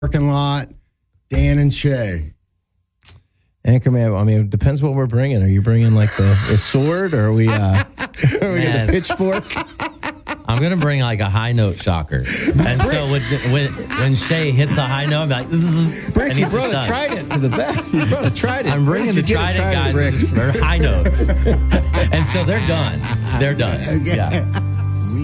parking lot, Dan and Shay. Anchorman, I mean, it depends what we're bringing. Are you bringing like the sword, or are we the pitchfork? I'm going to bring like a high note shocker. And so when Shay hits a high note, I'm like, Rick, you brought a trident to the back. You brought a trident. I'm bringing the trident, guys. They're high notes. And so they're done. They're done. Okay. Yeah.